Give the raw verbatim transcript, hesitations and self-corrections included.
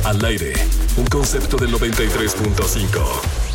Al aire, un concepto del noventa y tres punto cinco.